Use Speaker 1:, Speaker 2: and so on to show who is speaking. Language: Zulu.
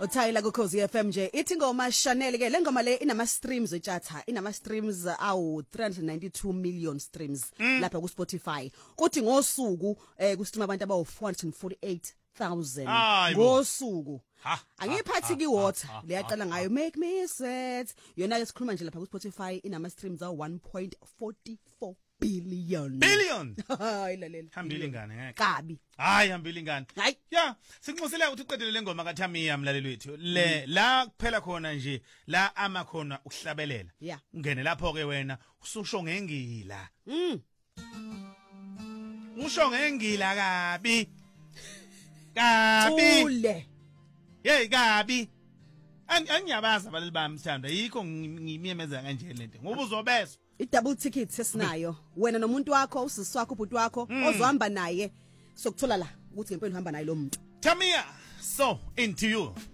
Speaker 1: Uthayila kuKhosi FM nje ithi ngoma Chanel ke lengoma le inama streams etshatha inama streams awu 392 million streams lapha ku Spotify kuthi ngosuku ku stream abantu abawu 448,000 ngosuku angiphathi ki water leyaqala ngayo make me sweat yona ke sikhuluma nje lapha ku Spotify inama streams awu 1.44 billion hayi lalela
Speaker 2: hambile ingane ngeke
Speaker 1: kabi
Speaker 2: hayi hambile ingane ya sinxusela ukuthi uqedele le ngoma kaThamiya mlaleli wethu le la kuphela khona nje la amakhona ukuhlabelela ungene lapho ke wena ususho ngengila usho ngengila kabi
Speaker 1: ule
Speaker 2: hey kabi angiyabaza abaleli bami sithanda yikho ngimiyemeza kanje lento ngoba uzobezwa
Speaker 1: i-double ticket sesinayo wena nomuntu wakho usisi wakho ubhuti wakho ozohamba naye sokuthola la ukuthi ngempela uhamba naye lo muntu
Speaker 2: Thamiya so into you